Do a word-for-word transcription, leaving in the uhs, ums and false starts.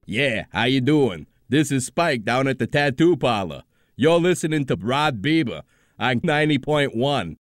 Yeah, how you doing? This is Spike down at the Tattoo Parlor. You're listening to Rod Bieber on ninety point one.